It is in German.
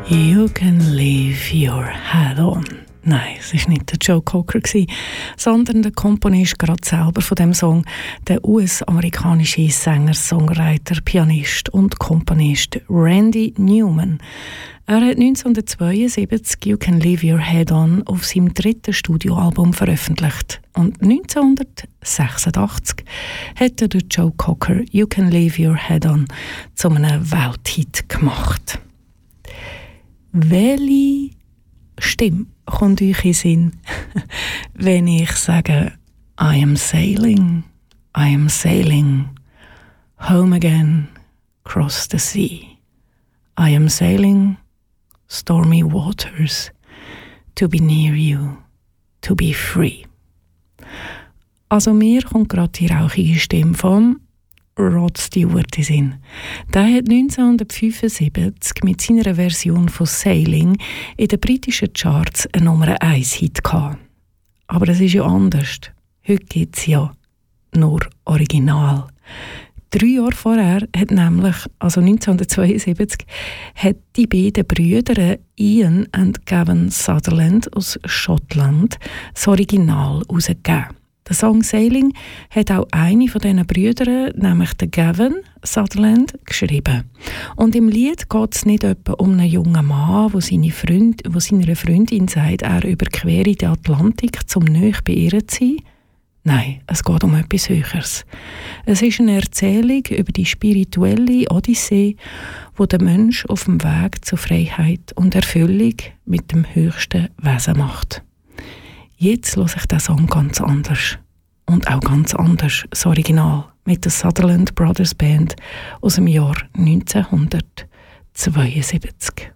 You can leave your head on. Nein, es war nicht der Joe Cocker, sondern der Komponist gerade selber von dem Song, der US-amerikanische Sänger, Songwriter, Pianist und Komponist Randy Newman. Er hat 1972 «You Can Leave Your Head On» auf seinem dritten Studioalbum veröffentlicht. Und 1986 hat der Joe Cocker «You Can Leave Your Head On» zu einem Welthit gemacht. Welche Stimme kommt euch in den Sinn, wenn ich sage I am sailing, home again, across the sea. I am sailing, stormy waters, to be near you, to be free. Also mir kommt gerade die rauchige Stimme vom Rod Stewart in Sinn. Der hat 1975 mit seiner Version von Sailing in den britischen Charts einen Nummer 1 Hit gehabt. Aber das ist ja anders. Heute gibt es ja nur Original. 3 Jahre vorher hat nämlich, also 1972, hat die beiden Brüder Ian und Gavin Sutherland aus Schottland das Original herausgegeben. Der Song «Sailing» hat auch eine von diesen Brüdern, nämlich der Gavin Sutherland, geschrieben. Und im Lied geht es nicht etwa um einen jungen Mann, der seiner Freundin sagt, er überquere den Atlantik, um näher bei ihr zu sein. Nein, es geht um etwas Höheres. Es ist eine Erzählung über die spirituelle Odyssee, die der Mensch auf dem Weg zur Freiheit und Erfüllung mit dem höchsten Wesen macht. Jetzt höre ich den Song ganz anders. Und auch ganz anders, das Original, mit der Sutherland Brothers Band aus dem Jahr 1972.